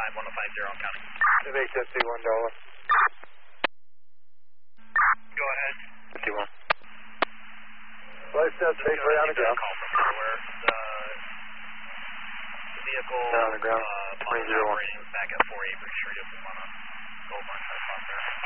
1050 county. HSC $1. Go ahead. 51. Flight steps safely on the ground. Call from everywhere. The vehicle down on the ground. operating back at 48 Bridge Street if we want to go over and check out there.